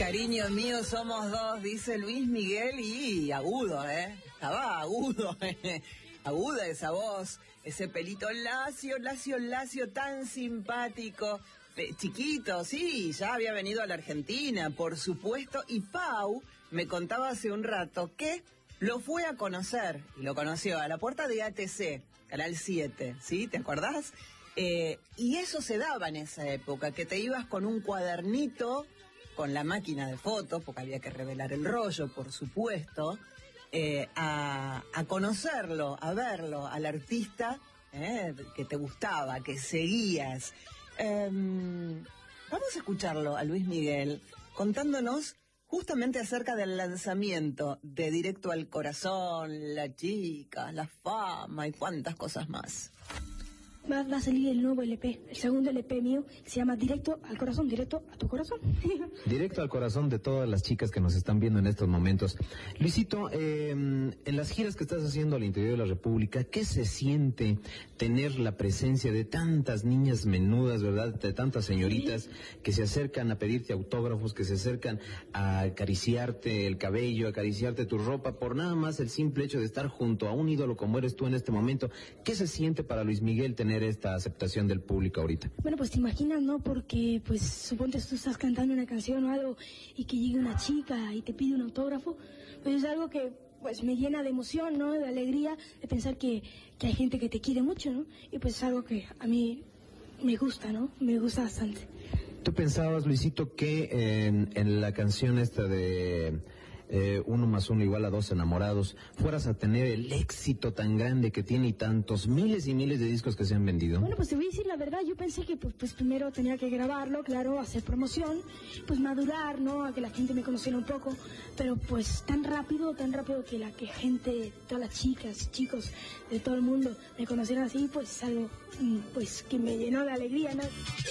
Cariño mío, somos dos, dice Luis Miguel, y agudo, estaba agudo, aguda esa voz, ese pelito lacio, lacio, lacio, tan simpático, chiquito, sí, ya había venido a la Argentina, por supuesto, y Pau me contaba hace un rato que lo fue a conocer, y lo conoció a la puerta de ATC, Canal 7, ¿sí? ¿Te acordás? Y eso se daba en esa época, que te ibas con un cuadernito, con la máquina de fotos, porque había que revelar el rollo, por supuesto, a conocerlo, a verlo, al artista que te gustaba, que seguías. Vamos a escucharlo a Luis Miguel contándonos justamente acerca del lanzamiento de Directo al Corazón, La Chica, La Fama y cuántas cosas más. Va a salir el nuevo LP, el segundo LP mío, que se llama Directo al Corazón, directo a tu corazón. Directo al corazón de todas las chicas que nos están viendo en estos momentos. Luisito, en las giras que estás haciendo al interior de la República, ¿qué se siente tener la presencia de tantas niñas menudas, verdad? De tantas señoritas que se acercan a pedirte autógrafos, que se acercan a acariciarte el cabello, acariciarte tu ropa, por nada más el simple hecho de estar junto a un ídolo como eres tú en este momento. ¿Qué se siente para Luis Miguel tener esta aceptación del público ahorita? Bueno, pues te imaginas, ¿no? Porque, pues, suponte tú estás cantando una canción o algo y que llegue una chica y te pide un autógrafo, pues es algo que, pues, me llena de emoción, ¿no? De alegría, de pensar que hay gente que te quiere mucho, ¿no? Y pues es algo que a mí me gusta, ¿no? Me gusta bastante. ¿Tú pensabas, Luisito, que en la canción esta de 1 más 1 igual a 2 enamorados, fueras a tener el éxito tan grande que tiene y tantos miles y miles de discos que se han vendido? Bueno, pues te voy a decir la verdad, yo pensé que pues primero tenía que grabarlo, claro, hacer promoción, pues madurar, ¿no? A que la gente me conociera un poco, pero pues tan rápido que la gente, todas las chicas, chicos de todo el mundo me conocieran así, pues algo pues que me llenó de alegría, ¿no?